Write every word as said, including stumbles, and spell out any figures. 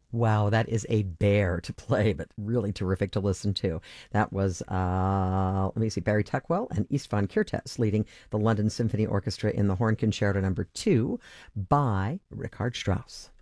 Wow, that is a bear to play, but really terrific to listen to. That was, uh, let me see, Barry Tuckwell and Istvan Kirtes leading the London Symphony Orchestra in the Horn Concerto Number Two by Richard Strauss.